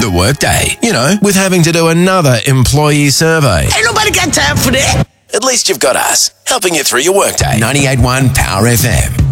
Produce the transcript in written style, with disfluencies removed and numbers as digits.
the workday. You know, with having to do another employee survey. Ain't nobody got time for that. At least you've got us, helping you through your workday. 98.1 Power FM.